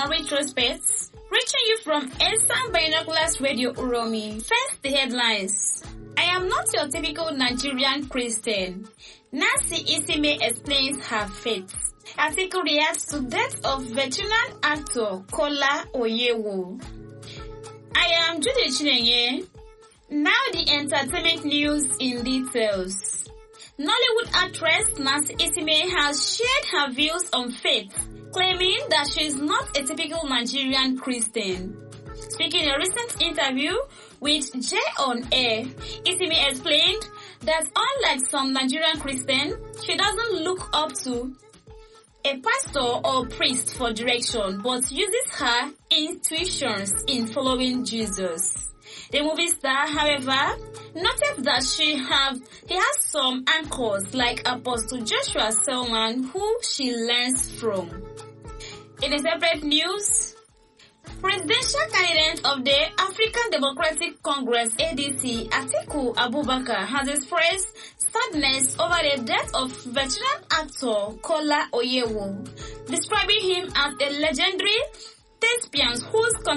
retrospects, reaching you from Eastern Binoculars Radio Uromi. First, the headlines. I am not your typical Nigerian Christian. Nancy Isime explains her faith. Article reacts to death of veteran actor Kola Oyewo. I am Judy Chinenye. Now the entertainment news in details. Nollywood actress Nancy Isime has shared her views on faith, claiming that she is not a typical Nigerian Christian. Speaking in a recent interview with J on Air, Isime explained that unlike some Nigerian Christians, she doesn't look up to a pastor or priest for direction, but uses her intuitions in following Jesus. The movie star, however, noted that he has some anchors like Apostle Joshua Selman, who she learns from. In a separate news, presidential candidate of the African Democratic Congress ADC, Atiku Abubakar, has expressed sadness over the death of veteran actor Kola Oyewo, describing him as a legendary thespian whose